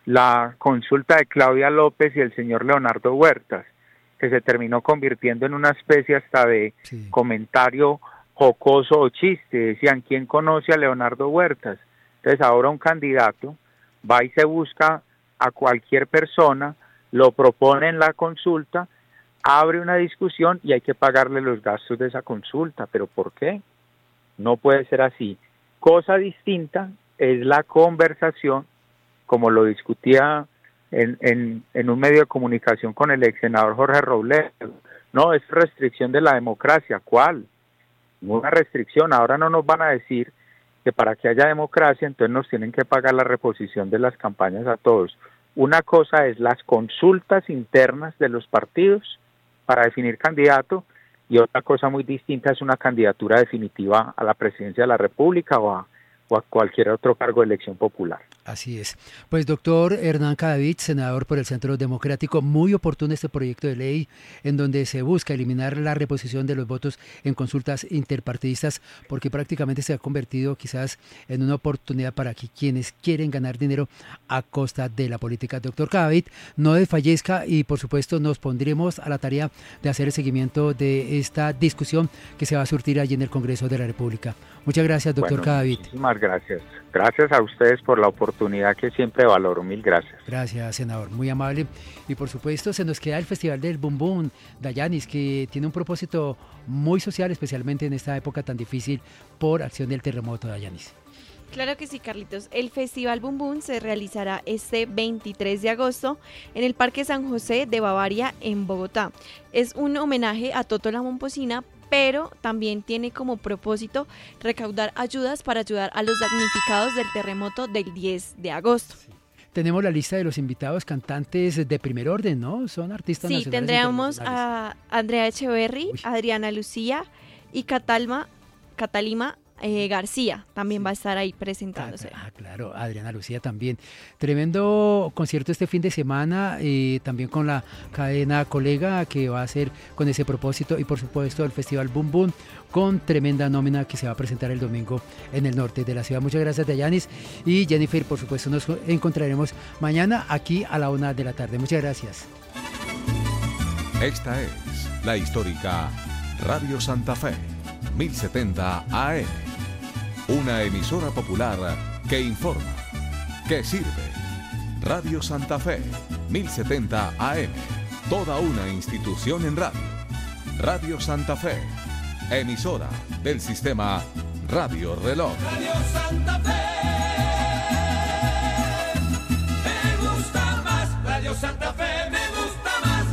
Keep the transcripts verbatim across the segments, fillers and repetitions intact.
la consulta de Claudia López y el señor Leonardo Huertas, que se terminó convirtiendo en una especie hasta de sí. comentario jocoso o chiste. Decían, ¿quién conoce a Leonardo Huertas? Entonces ahora un candidato va y se busca a cualquier persona, lo propone en la consulta, abre una discusión y hay que pagarle los gastos de esa consulta. ¿Pero por qué? No puede ser así. Cosa distinta es la conversación, como lo discutía en, en, en un medio de comunicación con el ex senador Jorge Robledo. No, es restricción de la democracia. ¿Cuál? Una restricción. Ahora no nos van a decir que para que haya democracia, entonces nos tienen que pagar la reposición de las campañas a todos. Una cosa es las consultas internas de los partidos para definir candidato, y otra cosa muy distinta es una candidatura definitiva a la presidencia de la República o a, o a cualquier otro cargo de elección popular. Así es. Pues doctor Hernán Cadavid, senador por el Centro Democrático, muy oportuno este proyecto de ley en donde se busca eliminar la reposición de los votos en consultas interpartidistas, porque prácticamente se ha convertido quizás en una oportunidad para que quienes quieren ganar dinero a costa de la política. Doctor Cadavid, no desfallezca y por supuesto nos pondremos a la tarea de hacer el seguimiento de esta discusión que se va a surtir allí en el Congreso de la República. Muchas gracias, doctor bueno, Cadavid. Muchísimas gracias. Gracias a ustedes por la oportunidad que siempre valoro. Mil gracias. Gracias, senador. Muy amable. Y por supuesto, se nos queda el Festival del Bum Bum, Dayanis, que tiene un propósito muy social, especialmente en esta época tan difícil por acción del terremoto, Dayanis. Claro que sí, Carlitos. El Festival Bum Bum se realizará este veintitrés de agosto en el Parque San José de Bavaria, en Bogotá. Es un homenaje a Toto la Momposina, pero también tiene como propósito recaudar ayudas para ayudar a los damnificados del terremoto del diez de agosto. Sí. Tenemos la lista de los invitados cantantes de primer orden, ¿no? Son artistas sí, nacionales. Sí, tendríamos a Andrea Echeverry, Uy. Adriana Lucía y Catalma, Catalima Eh, García también sí. va a estar ahí presentándose. Ah, claro, Adriana Lucía también. Tremendo concierto este fin de semana, eh, también con la cadena Colega que va a hacer con ese propósito, y por supuesto el Festival Bum Bum con tremenda nómina que se va a presentar el domingo en el norte de la ciudad. Muchas gracias, Dayanis. Y Jennifer, por supuesto, nos encontraremos mañana aquí a la una de la tarde. Muchas gracias. Esta es la histórica Radio Santa Fe, mil setenta A M. Una emisora popular que informa, que sirve. Radio Santa Fe, mil setenta A M. Toda una institución en radio. Radio Santa Fe, emisora del sistema Radio Reloj. Radio Santa Fe, me gusta más. Radio Santa Fe, me gusta más.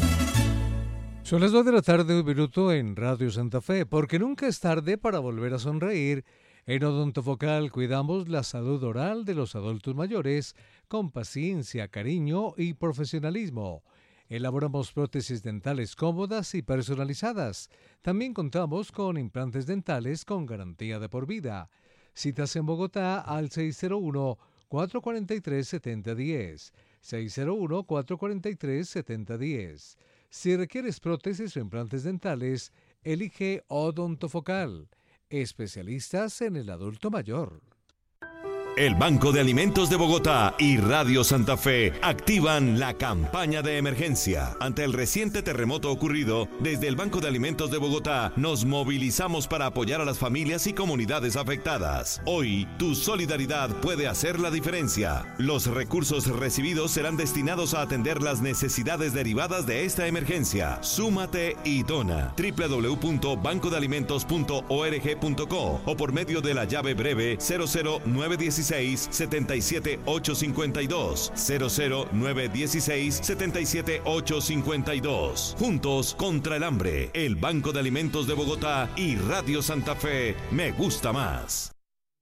Son las dos de la tarde, un minuto en Radio Santa Fe, porque nunca es tarde para volver a sonreír. En Odontofocal cuidamos la salud oral de los adultos mayores con paciencia, cariño y profesionalismo. Elaboramos prótesis dentales cómodas y personalizadas. También contamos con implantes dentales con garantía de por vida. Citas en Bogotá al seis cero uno, cuatro cuatro tres, siete cero uno cero. seis cero uno, cuatro cuatro tres, siete cero uno cero. Si requieres prótesis o implantes dentales, elige Odontofocal. Especialistas en el adulto mayor. El Banco de Alimentos de Bogotá y Radio Santa Fe activan la campaña de emergencia. Ante el reciente terremoto ocurrido, desde el Banco de Alimentos de Bogotá nos movilizamos para apoyar a las familias y comunidades afectadas. Hoy, tu solidaridad puede hacer la diferencia. Los recursos recibidos serán destinados a atender las necesidades derivadas de esta emergencia. Súmate y dona. doble u doble u doble u punto banco de alimentos punto org punto co o por medio de la llave breve cero cero nueve uno seis, siete siete ocho cinco dos, cero cero nueve uno seis, siete siete ocho cinco dos. Juntos contra el hambre, el Banco de Alimentos de Bogotá y Radio Santa Fe, me gusta más.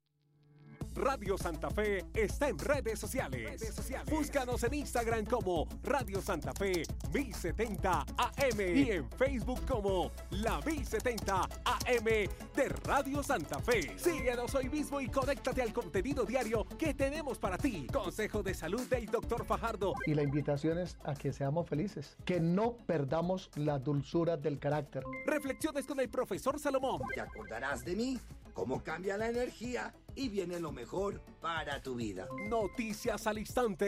Radio Santa Fe está en redes sociales. redes sociales. Búscanos en Instagram como Radio Santa Fe mil setenta A M y en Facebook como La mil setenta A M de Radio Santa Fe. Síguenos hoy mismo y conéctate al contenido diario que tenemos para ti. Consejo de salud del doctor Fajardo. Y la invitación es a que seamos felices, que no perdamos la dulzura del carácter. Reflexiones con el profesor Salomón. Te acordarás de mí, cómo cambia la energía y viene lo mejor para tu vida. Noticias al instante.